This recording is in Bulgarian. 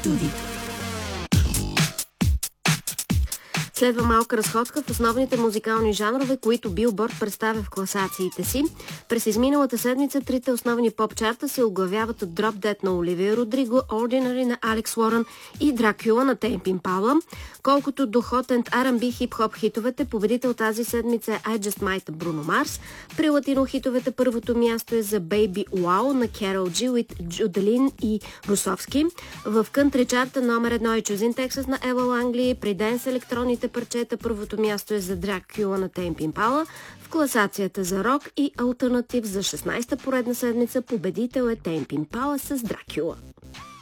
студиото. Следва малка разходка в основните музикални жанрове, които Билборд представя в класациите си. През изминалата седмица трите основни поп-чарта се оглавяват от Drop Dead на Оливия Родриго, Ordinary на Алекс Уорън и Dracula на Теймп Импала. Колкото до Hot and R&B хип-хоп хитовете, победител тази седмица е I Just Might Бруно Марс. При латино хитовете първото място е за Baby Wow на Карол Джи, with Джуделин и Русовски. В кънтри чарта номер 1 е Choosing Texas на Ела Лангли. При денс електронните парчета първото място е за Dracula на Теймп Импала. В класацията за рок и алтернатив за 16-та поредна седмица победител е Теймп Импала с Dracula.